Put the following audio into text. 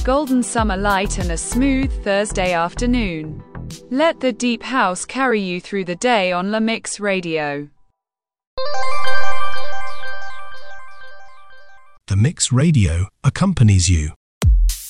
golden summer light and a smooth Thursday afternoon. Let the deep house carry you through the day on La Mix Radio. The Mix Radio accompanies you